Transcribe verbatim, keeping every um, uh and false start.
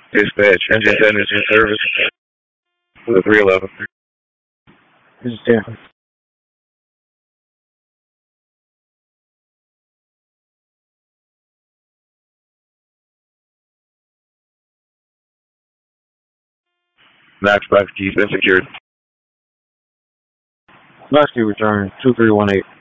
Dispatch, engine ten is in service. The three eleven. This is ten. Knox box keys been secured. Box key return two three one eight.